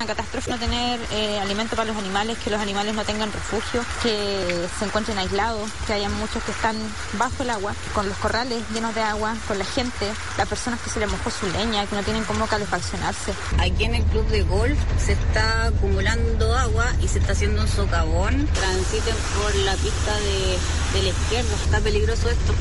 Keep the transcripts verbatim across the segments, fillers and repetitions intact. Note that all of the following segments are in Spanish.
Una catástrofe no tener eh, alimento para los animales, que los animales no tengan refugio, que se encuentren aislados, que haya muchos que están bajo el agua, con los corrales llenos de agua, con la gente, las personas que se les mojó su leña, que no tienen cómo calefaccionarse. Aquí en el club de golf se está acumulando agua y se está haciendo un socavón. Transiten por la pista de, de la izquierda. Está peligroso esto.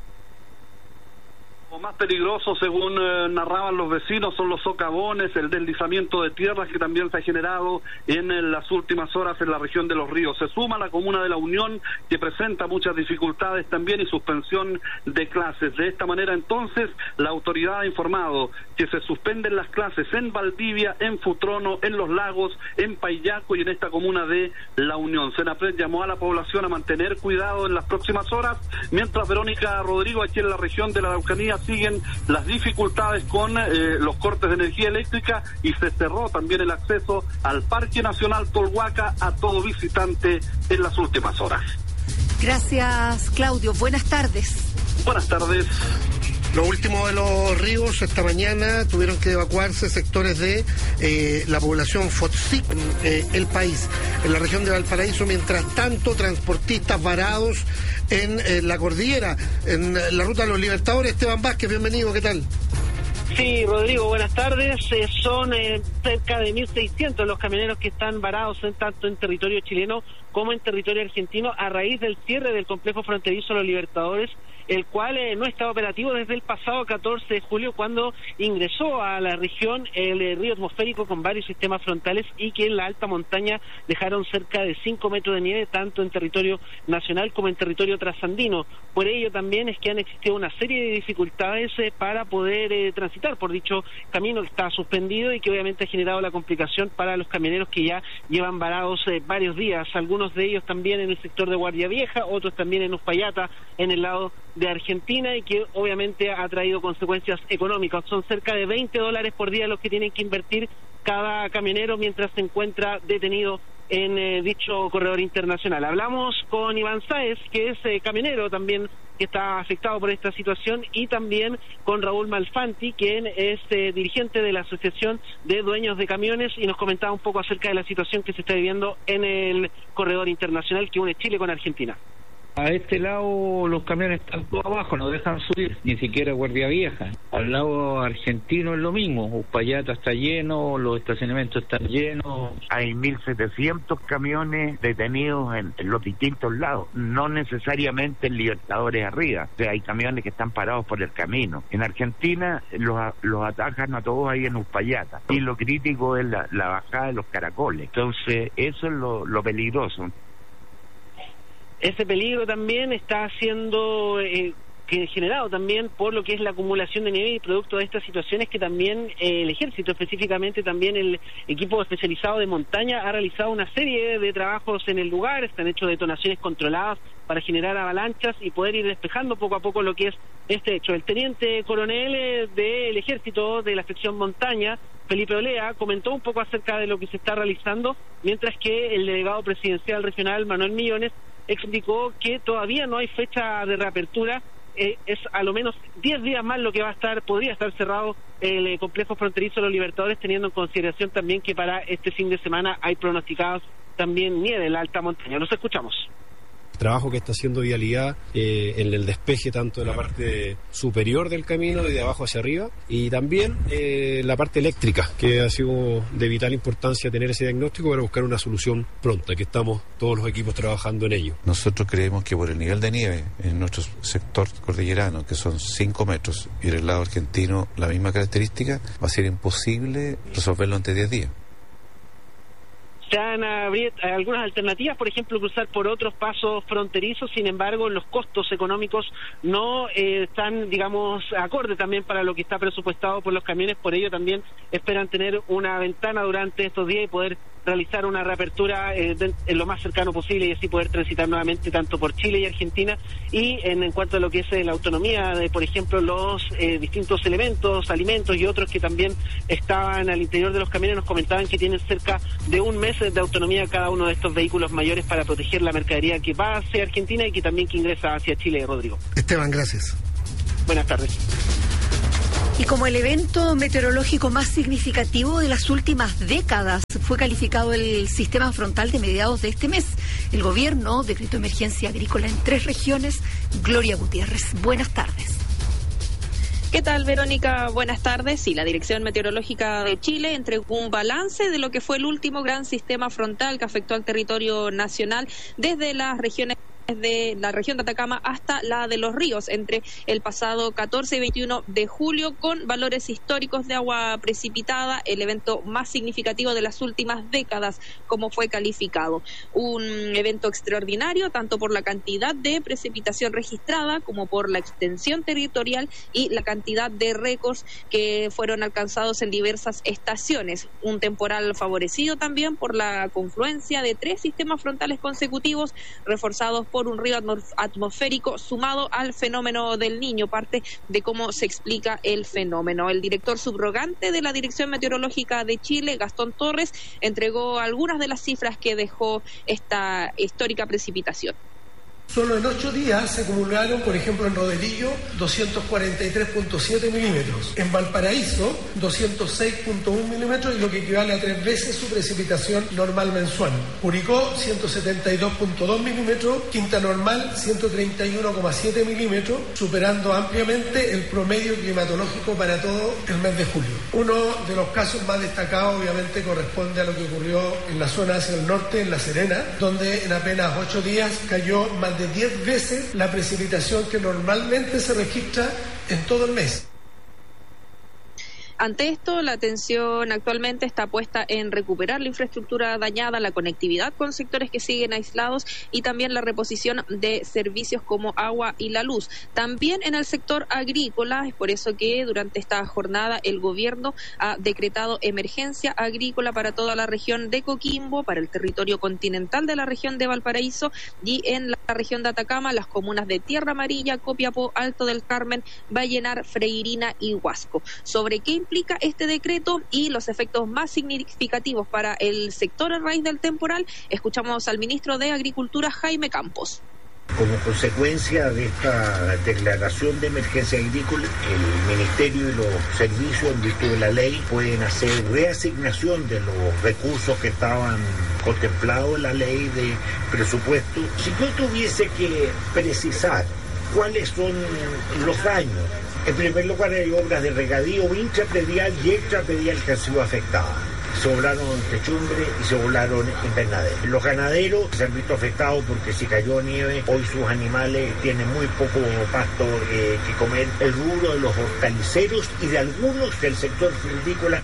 Lo más peligroso, según eh, narraban los vecinos, son los socavones, el deslizamiento de tierras que también se ha generado en, en las últimas horas en la región de Los Ríos. Se suma la comuna de La Unión, que presenta muchas dificultades también y suspensión de clases. De esta manera, entonces, la autoridad ha informado que se suspenden las clases en Valdivia, en Futrono, en Los Lagos, en Paillaco y en esta comuna de La Unión. Senapred llamó a la población a mantener cuidado en las próximas horas, mientras Verónica Rodrigo, aquí en la región de la Araucanía, siguen las dificultades con eh, los cortes de energía eléctrica y se cerró también el acceso al Parque Nacional Tolhuaca a todo visitante en las últimas horas. Gracias, Claudio. Buenas tardes. Buenas tardes. Lo último de los ríos, esta mañana tuvieron que evacuarse sectores de eh, la población Fotsic, en eh, el país, en la región de Valparaíso. Mientras tanto, transportistas varados en eh, la cordillera, en eh, la ruta de los Libertadores. Esteban Vázquez, bienvenido, ¿qué tal? Sí, Rodrigo, buenas tardes. Eh, son eh, cerca de mil seiscientos los camioneros que están varados en, tanto en territorio chileno como en territorio argentino a raíz del cierre del complejo fronterizo Los Libertadores, el cual eh, no estaba operativo desde el pasado catorce de julio, cuando ingresó a la región el eh, río atmosférico con varios sistemas frontales y que en la alta montaña dejaron cerca de cinco metros de nieve, tanto en territorio nacional como en territorio trasandino. Por ello también es que han existido una serie de dificultades eh, para poder eh, transitar por dicho camino que está suspendido y que obviamente ha generado la complicación para los camioneros que ya llevan varados eh, varios días, algunos de ellos también en el sector de Guardia Vieja, otros también en Uspallata, en el lado de Argentina, y que obviamente ha traído consecuencias económicas. Son cerca de veinte dólares por día los que tienen que invertir cada camionero mientras se encuentra detenido en eh, dicho corredor internacional. Hablamos con Iván Sáez, que es eh, camionero también, que está afectado por esta situación, y también con Raúl Malfanti, quien es eh, dirigente de la Asociación de Dueños de Camiones, y nos comentaba un poco acerca de la situación que se está viviendo en el corredor internacional que une Chile con Argentina. A este lado los camiones están todos abajo, no dejan subir, ni siquiera Guardia Vieja. Al lado argentino es lo mismo, Uspallata está lleno, los estacionamientos están llenos. Hay mil setecientos camiones detenidos en, en los distintos lados, no necesariamente en Libertadores arriba. O sea, hay camiones que están parados por el camino. En Argentina los, los atajan a todos ahí en Uspallata. Y lo crítico es la, la bajada de los caracoles. Entonces, eso es lo, lo peligroso. Ese peligro también está siendo eh, que generado también por lo que es la acumulación de nieve y producto de estas situaciones que también eh, el ejército, específicamente también el equipo especializado de montaña, ha realizado una serie de trabajos en el lugar. Están hechos detonaciones controladas para generar avalanchas y poder ir despejando poco a poco lo que es este hecho. El teniente coronel del ejército de la sección montaña, Felipe Olea, comentó un poco acerca de lo que se está realizando, mientras que el delegado presidencial regional, Manuel Millones, explicó que todavía no hay fecha de reapertura. Eh, es a lo menos diez días más lo que va a estar, podría estar cerrado el eh, complejo fronterizo de Los Libertadores, teniendo en consideración también que para este fin de semana hay pronosticados también nieve en la alta montaña. Los escuchamos. Trabajo que está haciendo Vialidad eh, en el despeje tanto de la parte superior del camino y de abajo hacia arriba, y también eh, la parte eléctrica, que ha sido de vital importancia tener ese diagnóstico para buscar una solución pronta, que estamos todos los equipos trabajando en ello. Nosotros creemos que por el nivel de nieve en nuestro sector cordillerano, que son cinco metros, y en el lado argentino la misma característica, va a ser imposible resolverlo antes de diez días. Se han abierto algunas alternativas, por ejemplo, cruzar por otros pasos fronterizos. Sin embargo, los costos económicos no eh, están, digamos, acorde también para lo que está presupuestado por los camiones. Por ello también esperan tener una ventana durante estos días y poder realizar una reapertura eh, de, en lo más cercano posible, y así poder transitar nuevamente tanto por Chile y Argentina. Y en, en cuanto a lo que es eh, la autonomía de, por ejemplo, los eh, distintos elementos, alimentos y otros que también estaban al interior de los camiones, nos comentaban que tienen cerca de un mes de autonomía cada uno de estos vehículos mayores para proteger la mercadería que va hacia Argentina y que también que ingresa hacia Chile. Rodrigo. Esteban, gracias. Buenas tardes. Y como el evento meteorológico más significativo de las últimas décadas fue calificado el sistema frontal de mediados de este mes, el gobierno decretó emergencia agrícola en tres regiones. Gloria Gutiérrez, buenas tardes. ¿Qué tal, Verónica? Buenas tardes. Sí, la Dirección Meteorológica de Chile entregó un balance de lo que fue el último gran sistema frontal que afectó al territorio nacional desde las regiones de la región de Atacama hasta la de Los Ríos entre el pasado catorce y veintiuno de julio, con valores históricos de agua precipitada, el evento más significativo de las últimas décadas, como fue calificado. Un evento extraordinario tanto por la cantidad de precipitación registrada como por la extensión territorial y la cantidad de récords que fueron alcanzados en diversas estaciones. Un temporal favorecido también por la confluencia de tres sistemas frontales consecutivos reforzados por un río atmosférico sumado al fenómeno del Niño, parte de cómo se explica el fenómeno. El director subrogante de la Dirección Meteorológica de Chile, Gastón Torres, entregó algunas de las cifras que dejó esta histórica precipitación. Solo en ocho días se acumularon, por ejemplo, en Rodelillo, doscientos cuarenta y tres punto siete milímetros. En Valparaíso, doscientos seis punto uno milímetros, y lo que equivale a tres veces su precipitación normal mensual. Curicó, ciento setenta y dos punto dos milímetros. Quinta Normal, ciento treinta y uno coma siete milímetros, superando ampliamente el promedio climatológico para todo el mes de julio. Uno de los casos más destacados, obviamente, corresponde a lo que ocurrió en la zona hacia el norte, en La Serena, donde en apenas ocho días cayó más de de diez veces la precipitación que normalmente se registra en todo el mes. Ante esto, la atención actualmente está puesta en recuperar la infraestructura dañada, la conectividad con sectores que siguen aislados y también la reposición de servicios como agua y la luz. También en el sector agrícola, es por eso que durante esta jornada el gobierno ha decretado emergencia agrícola para toda la región de Coquimbo, para el territorio continental de la región de Valparaíso y en la región de Atacama, las comunas de Tierra Amarilla, Copiapó, Alto del Carmen, Vallenar, Freirina y Huasco. ¿Sobre qué implica este decreto y los efectos más significativos para el sector a raíz del temporal? Escuchamos al ministro de Agricultura, Jaime Campos. Como consecuencia de esta declaración de emergencia agrícola, el Ministerio y los servicios, en virtud de la ley, pueden hacer reasignación de los recursos que estaban contemplados en la ley de presupuesto. Si yo tuviese que precisar cuáles son los daños, en primer lugar hay obras de regadío intrapredial y extrapredial que han sido afectadas. Se volaron techumbre y se volaron invernaderos. Los ganaderos se han visto afectados porque si cayó nieve, hoy sus animales tienen muy poco pasto eh, que comer. El rubro de los hortaliceros y de algunos del sector frutícola.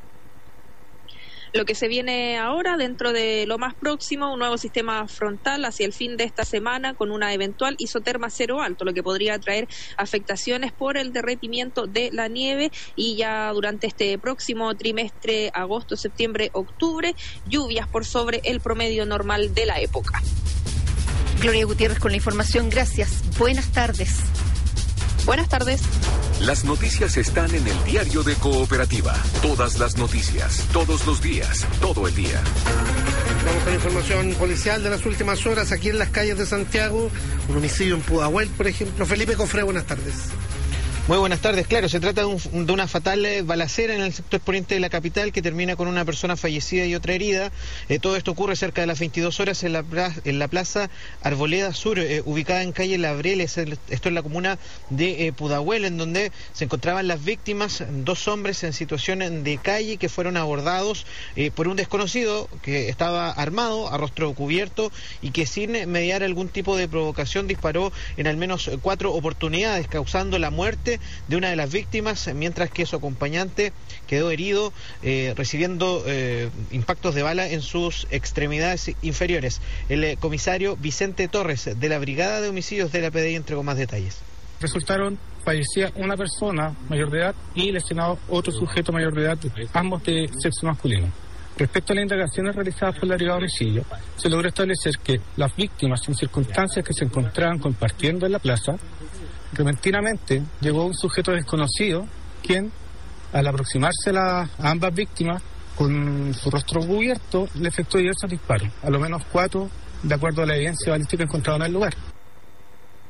Lo que se viene ahora, dentro de lo más próximo, un nuevo sistema frontal hacia el fin de esta semana con una eventual isoterma cero alto, lo que podría traer afectaciones por el derretimiento de la nieve y ya durante este próximo trimestre, agosto, septiembre, octubre, lluvias por sobre el promedio normal de la época. Gloria Gutiérrez con la información, gracias. Buenas tardes. Buenas tardes. Las noticias están en el diario de Cooperativa. Todas las noticias, todos los días, todo el día. Vamos con información policial de las últimas horas aquí en las calles de Santiago. Un homicidio en Pudahuel, por ejemplo. Felipe Cofré, buenas tardes. Muy buenas tardes. Claro, se trata de, un, de una fatal balacera en el sector poniente de la capital que termina con una persona fallecida y otra herida. Eh, todo esto ocurre cerca de las veintidós horas en la, en la plaza Arboleda Sur, eh, ubicada en calle Labreles. Esto es la comuna de eh, Pudahuel, en donde se encontraban las víctimas, dos hombres en situación de calle que fueron abordados eh, por un desconocido que estaba armado, a rostro cubierto, y que sin mediar algún tipo de provocación disparó en al menos cuatro oportunidades, causando la muerte de una de las víctimas, mientras que su acompañante quedó herido, eh, recibiendo eh, impactos de bala en sus extremidades inferiores. El eh, comisario Vicente Torres, de la Brigada de Homicidios de la P D I, entregó más detalles. Resultaron fallecida una persona mayor de edad y lesionado otro sujeto mayor de edad, ambos de sexo masculino. Respecto a las indagaciones realizadas por la Brigada de Homicidios, se logró establecer que las víctimas, en circunstancias que se encontraban compartiendo en la plaza, repentinamente llegó un sujeto desconocido, quien, al aproximarse a, la, a ambas víctimas, con su rostro cubierto, le efectuó diversos disparos, a lo menos cuatro, de acuerdo a la evidencia balística encontrada en el lugar.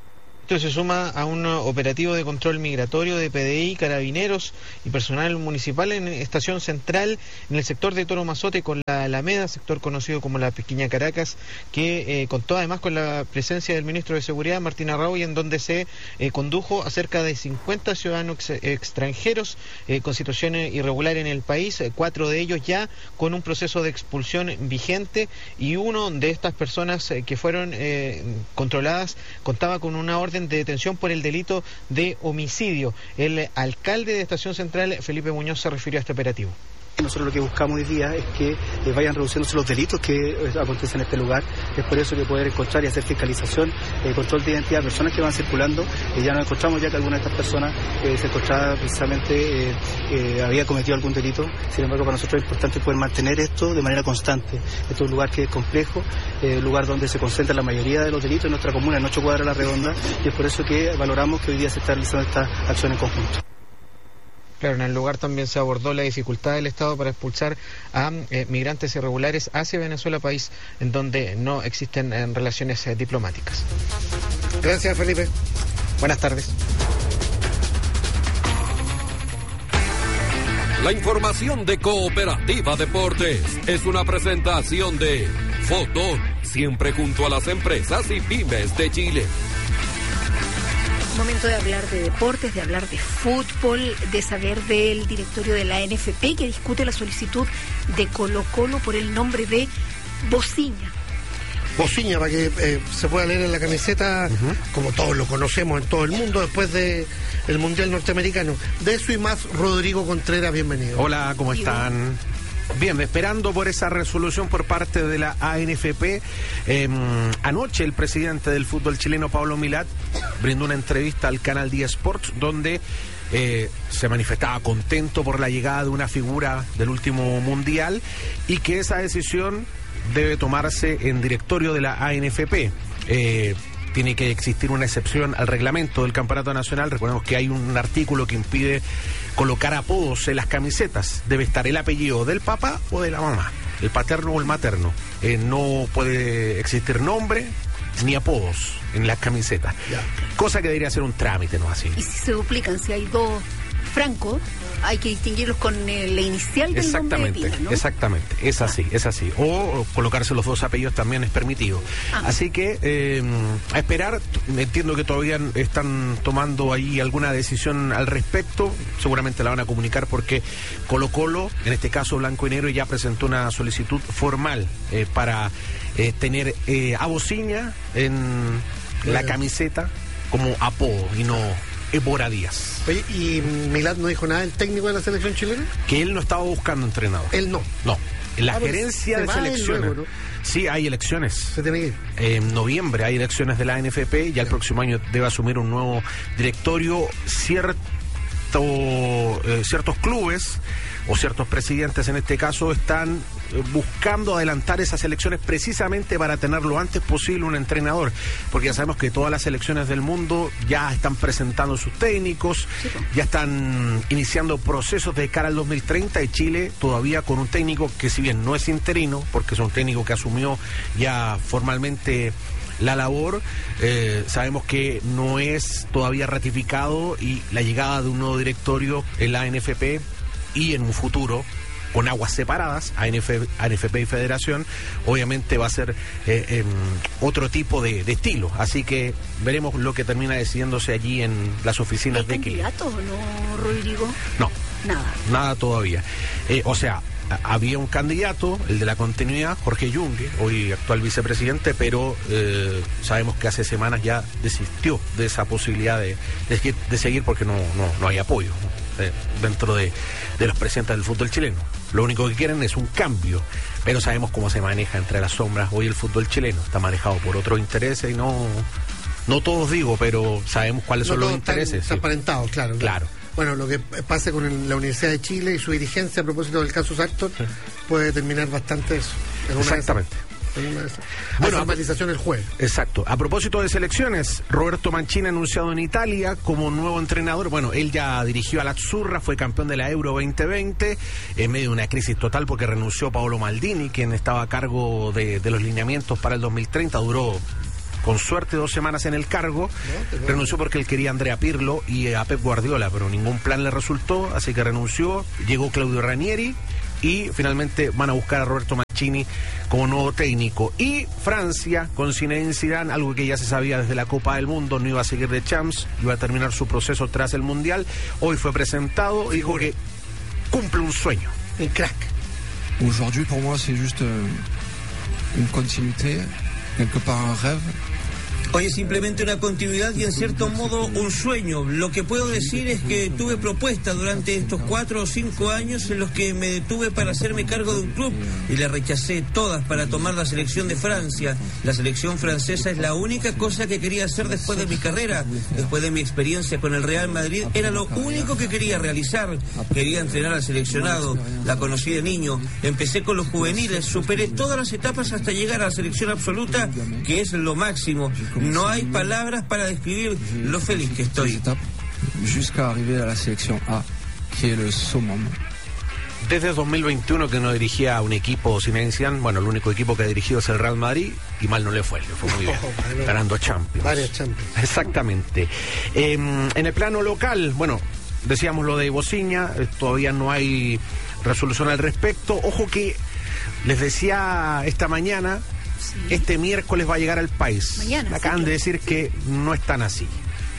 Esto se suma a un operativo de control migratorio de P D I, carabineros y personal municipal en Estación Central, en el sector de Toro Mazote con la Alameda, sector conocido como la Pequeña Caracas, que eh, contó además con la presencia del ministro de Seguridad, Martín Arraoy, en donde se eh, condujo a cerca de cincuenta ciudadanos ex extranjeros eh, con situación irregular en el país, eh, cuatro de ellos ya con un proceso de expulsión vigente, y uno de estas personas eh, que fueron eh, controladas contaba con una orden de detención por el delito de homicidio. El alcalde de Estación Central, Felipe Muñoz, se refirió a este operativo. Nosotros lo que buscamos hoy día es que eh, vayan reduciéndose los delitos que eh, acontecen en este lugar. Es por eso que poder encontrar y hacer fiscalización, eh, control de identidad de personas que van circulando. Eh, ya nos encontramos ya que alguna de estas personas eh, se encontraba precisamente, eh, eh, había cometido algún delito. Sin embargo, para nosotros es importante poder mantener esto de manera constante. Esto es un lugar que es complejo, eh, un lugar donde se concentra la mayoría de los delitos en nuestra comuna, en ocho cuadras de La Redonda, y es por eso que valoramos que hoy día se está realizando esta acción en conjunto. Claro, en el lugar también se abordó la dificultad del Estado para expulsar a eh, migrantes irregulares hacia Venezuela, país en donde no existen eh, relaciones eh, diplomáticas. Gracias, Felipe. Buenas tardes. La información de Cooperativa Deportes es una presentación de Fotón, siempre junto a las empresas y pymes de Chile. Momento de hablar de deportes, de hablar de fútbol, de saber del directorio de la N F P que discute la solicitud de Colo-Colo por el nombre de Bociña. Bociña, para que eh, se pueda leer en la camiseta, uh-huh. como todos lo conocemos en todo el mundo después de el Mundial Norteamericano. De eso y más, Rodrigo Contreras, bienvenido. Hola, ¿cómo están? Bien, esperando por esa resolución por parte de la A N F P. Eh, anoche el presidente del fútbol chileno, Pablo Milat, brindó una entrevista al canal Día Sports, donde eh, se manifestaba contento por la llegada de una figura del último mundial y que esa decisión debe tomarse en directorio de la A N F P. Eh, tiene que existir una excepción al reglamento del campeonato nacional. Recordemos que hay un artículo que impide colocar apodos en las camisetas. Debe estar el apellido del papá o de la mamá, el paterno o el materno. Eh, no puede existir nombre ni apodos en las camisetas. Ya. Cosa que debería ser un trámite, ¿no? Así. Y si se duplican, si hay dos Franco, hay que distinguirlos con el inicial del nombre de pila, ¿no? Exactamente, es así, es así. O, o colocarse los dos apellidos también es permitido. Ah. Así que eh, a esperar. Entiendo que todavía están tomando ahí alguna decisión al respecto. Seguramente la van a comunicar porque Colo-Colo, en este caso Blanco y Negro, ya presentó una solicitud formal eh, para eh, tener eh, a Bociña en bueno. la camiseta como apodo y no Ebora Díaz. Oye, ¿y Milat no dijo nada del técnico de la selección chilena? Que él no estaba buscando entrenador. Él no. No. En la ah, gerencia de selecciones. Luego, ¿no? Sí, hay elecciones. Se tiene que ir. En noviembre hay elecciones de la A N F P y ya el próximo año debe asumir un nuevo directorio. Cierto, eh, ciertos clubes o ciertos presidentes en este caso están buscando adelantar esas elecciones precisamente para tener lo antes posible un entrenador, porque ya sabemos que todas las selecciones del mundo ya están presentando sus técnicos, sí, ya están iniciando procesos de cara al dos mil treinta y Chile todavía con un técnico que si bien no es interino, porque es un técnico que asumió ya formalmente la labor, eh, sabemos que no es todavía ratificado y la llegada de un nuevo directorio en la A N F P y en un futuro con aguas separadas, A N F P y Federación, obviamente va a ser eh, eh, otro tipo de, de estilo. Así que veremos lo que termina decidiéndose allí en las oficinas de Equilibrio. ¿Hay candidatos o no, Rodrigo? No. Nada. Nada todavía. Eh, o sea, había un candidato, el de la continuidad, Jorge Yungue, hoy actual vicepresidente, pero eh, sabemos que hace semanas ya desistió de esa posibilidad de, de, de seguir porque no, no, no hay apoyo, ¿no? eh, dentro de, de los presidentes del fútbol chileno. Lo único que quieren es un cambio, pero sabemos cómo se maneja entre las sombras hoy el fútbol chileno. Está manejado por otros intereses y no, no todos digo, pero sabemos cuáles no son los intereses. Transparentados, sí. claro, claro. Claro. Bueno, lo que pase con el, la Universidad de Chile y su dirigencia a propósito del caso Sartor sí. puede determinar bastante eso. En una Exactamente. De esas, en una de esas. Bueno, Hay formalización el jueves. Exacto. A propósito de selecciones, Roberto Mancini anunciado en Italia como nuevo entrenador. Bueno, él ya dirigió a la Azzurra, fue campeón de la Euro veinte veinte, en medio de una crisis total porque renunció Paolo Maldini, quien estaba a cargo de, de los lineamientos para el dos mil treinta. Duró con suerte dos semanas en el cargo. No, renunció porque él quería a Andrea Pirlo y a Pep Guardiola, pero ningún plan le resultó, así que renunció. Llegó Claudio Ranieri y finalmente van a buscar a Roberto Mancini como nuevo técnico. Y Francia, con Zinedine Zidane, algo que ya se sabía desde la Copa del Mundo, no iba a seguir de Champs, iba a terminar su proceso tras el Mundial. Hoy fue presentado y dijo que cumple un sueño. El crack. Aujourd'hui, pour moi, c'est juste une continuité, quelque part un rêve. Hoy es simplemente una continuidad y en cierto modo un sueño. Lo que puedo decir es que tuve propuestas durante estos cuatro o cinco años en los que me detuve para hacerme cargo de un club y las rechacé todas para tomar la selección de Francia. La selección francesa es la única cosa que quería hacer después de mi carrera, después de mi experiencia con el Real Madrid. Era lo único que quería realizar. Quería entrenar al seleccionado. La conocí de niño. Empecé con los juveniles. Superé todas las etapas hasta llegar a la selección absoluta, que es lo máximo. No hay palabras para describir lo feliz que estoy. Jusqu'à arriver a la selección A, que es el summum. Desde dos mil veintiuno que no dirigía a un equipo Zinedine Zidane, bueno, el único equipo que ha dirigido es el Real Madrid y mal no le fue, le fue muy bien, oh, ganando Champions. Varias Champions. Exactamente. Eh, en el plano local, bueno, decíamos lo de Bociña, eh, todavía no hay resolución al respecto. Ojo que les decía esta mañana, sí, este miércoles va a llegar al país. Mañana, acaban sí, de decir que no es tan así,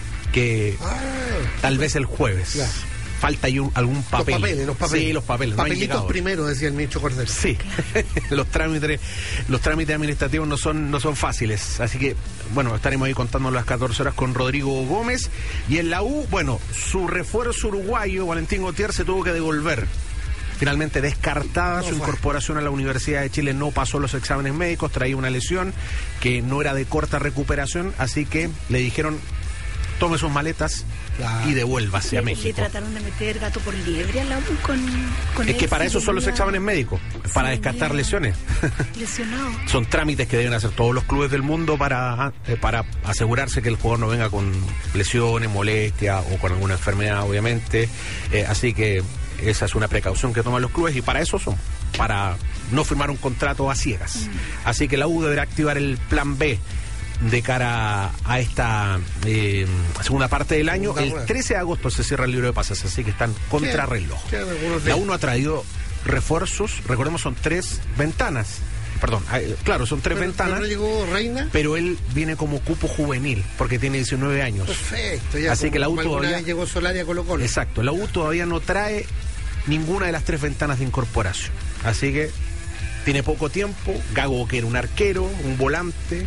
que ah, tal vez el jueves. Claro. Falta ahí un, algún papel. Los papeles, los papeles. Sí, los papeles. Papelitos no primero, decía el ministro Cordero. Sí, los trámites, los trámites administrativos no son, no son fáciles. Así que, bueno, estaremos ahí contando las catorce horas con Rodrigo Gómez. Y en la U, bueno, su refuerzo uruguayo, Valentín Gautier, se tuvo que devolver. Finalmente descartada no su fue. incorporación a la Universidad de Chile, no pasó los exámenes médicos, traía una lesión que no era de corta recuperación, así que le dijeron, tome sus maletas, claro, y devuélvase a México. ¿Le trataron de meter gato por liebre a la U con, con Es que para eso son los exámenes médicos, para descartar lesiones. Lesionado. Son trámites que deben hacer todos los clubes del mundo para, eh, para asegurarse que el jugador no venga con lesiones, molestias o con alguna enfermedad, obviamente. Eh, así que esa es una precaución que toman los clubes y para eso son, para no firmar un contrato a ciegas. Mm. Así que la U deberá activar el plan B de cara a esta eh, segunda parte del año. El trece de agosto se cierra el libro de pases, así que están contra reloj. La U no ha traído refuerzos, recordemos son tres ventanas. Perdón, claro, son tres pero, ventanas. Pero no llegó Reina. Pero él viene como cupo juvenil, porque tiene diecinueve años. Perfecto, ya. Así como, que la U como todavía. Vez llegó Solari a Colo Colo. Exacto, la U todavía no trae ninguna de las tres ventanas de incorporación. Así que tiene poco tiempo. Gago, que era un arquero, un volante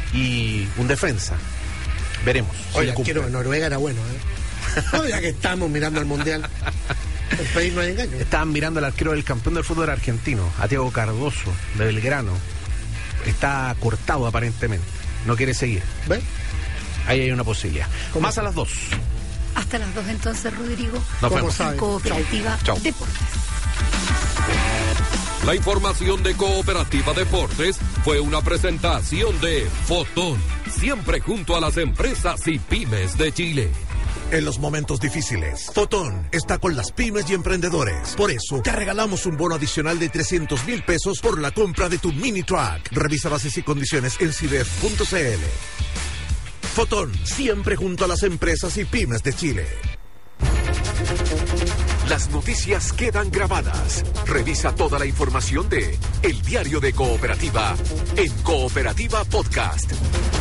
y un defensa. Veremos. Oye, si el arquero de Noruega era bueno, ¿eh? No, ya que estamos mirando el Mundial. El país no hay engaño. Estaban mirando al arquero del campeón del fútbol argentino, a Thiago Cardoso, de Belgrano. Está cortado aparentemente. No quiere seguir. ¿Ves? Ahí hay una posibilidad. Más a las dos. Hasta las dos entonces, Rodrigo. Nos vemos. En Cooperativa Chau. Deportes. La información de Cooperativa Deportes fue una presentación de Fotón, siempre junto a las empresas y pymes de Chile. En los momentos difíciles, Fotón está con las pymes y emprendedores. Por eso, te regalamos un bono adicional de trescientos mil pesos por la compra de tu mini truck. Revisa bases y condiciones en cibef punto c l. Fotón, siempre junto a las empresas y pymes de Chile. Las noticias quedan grabadas. Revisa toda la información de El Diario de Cooperativa en Cooperativa Podcast.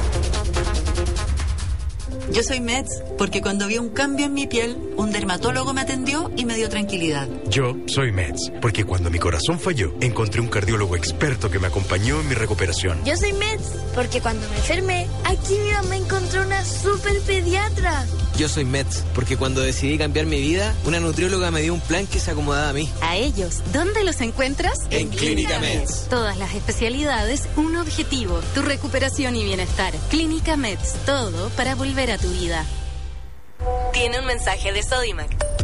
Yo soy Meds porque cuando vi un cambio en mi piel, un dermatólogo me atendió y me dio tranquilidad. Yo soy Meds porque cuando mi corazón falló, encontré un cardiólogo experto que me acompañó en mi recuperación. Yo soy Meds porque cuando me enfermé, aquí mi mamá encontró una super pediatra. Yo soy Meds porque cuando decidí cambiar mi vida, una nutrióloga me dio un plan que se acomodaba a mí. A ellos, ¿dónde los encuentras? En Clínica Meds. Todas las especialidades, un objetivo, tu recuperación y bienestar. Clínica Meds, todo para volver a tu vida. Tiene un mensaje de Sodimac.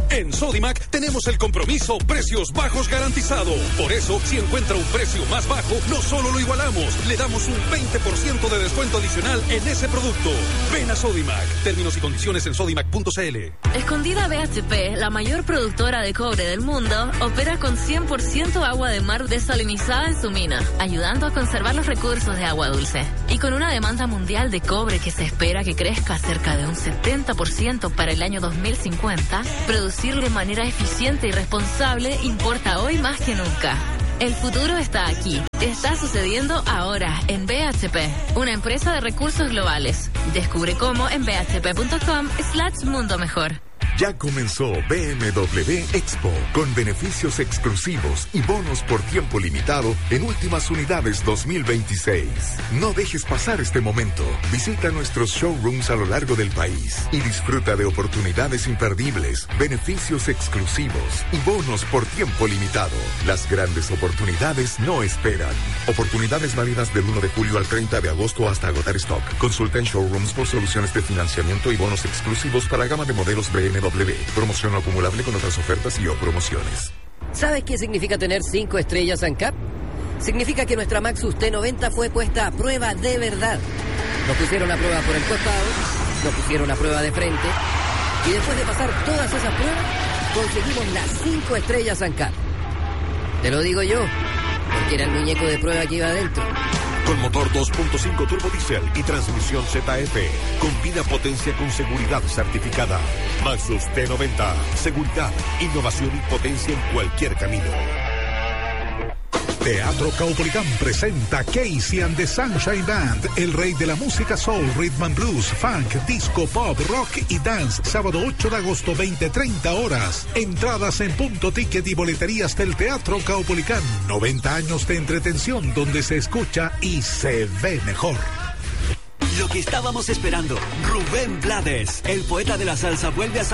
En Sodimac tenemos el compromiso precios bajos garantizado. Por eso, si encuentra un precio más bajo, no solo lo igualamos, le damos un veinte por ciento de descuento adicional en ese producto. Ven a Sodimac. Términos y condiciones en sodimac punto c l. Escondida B H P, la mayor productora de cobre del mundo, opera con cien por ciento agua de mar desalinizada en su mina, ayudando a conservar los recursos de agua dulce. Y con una demanda mundial de cobre que se espera que crezca cerca de un setenta por ciento para el año dos mil cincuenta, producir de manera eficiente y responsable importa hoy más que nunca. El futuro está aquí. Está sucediendo ahora en B H P, una empresa de recursos globales. Descubre cómo en b h p punto com slash mundo mejor. Ya comenzó B M W Expo, con beneficios exclusivos y bonos por tiempo limitado en últimas unidades dos mil veintiséis. No dejes pasar este momento. Visita nuestros showrooms a lo largo del país y disfruta de oportunidades imperdibles, beneficios exclusivos y bonos por tiempo limitado. Las grandes oportunidades no esperan. Oportunidades válidas del uno de julio al treinta de agosto hasta agotar stock. Consulta en showrooms por soluciones de financiamiento y bonos exclusivos para gama de modelos B M W. Promoción no acumulable con otras ofertas y o promociones. ¿Sabes qué significa tener cinco estrellas ANCAP? Significa que nuestra Maxus T noventa fue puesta a prueba de verdad. Nos pusieron a prueba por el costado, nos pusieron a prueba de frente, y después de pasar todas esas pruebas, conseguimos las cinco estrellas ANCAP. Te lo digo yo, porque era el muñeco de prueba que iba adentro. Con motor dos punto cinco turbo diésel y transmisión Z F. Combina potencia con seguridad certificada. Maxus T noventa. Seguridad, innovación y potencia en cualquier camino. Teatro Caupolicán presenta Casey and the Sunshine Band, el rey de la música soul, rhythm and blues, funk, disco, pop, rock y dance. Sábado ocho de agosto, veinte treinta horas. Entradas en Punto Ticket y boleterías del Teatro Caupolicán. noventa años de entretención donde se escucha y se ve mejor. Lo que estábamos esperando. Rubén Blades, el poeta de la salsa, vuelve a